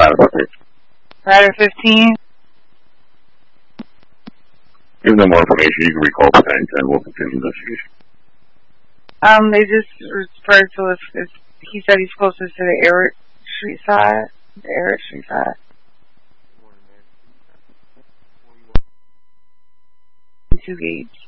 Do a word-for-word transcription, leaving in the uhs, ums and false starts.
Rider fifteen. Give no more information. You can recall the ten ten. We'll continue the investigation. Um, they just referred to us as, he said he's closest to the Eric Street side. The Eric Street side. Two gates.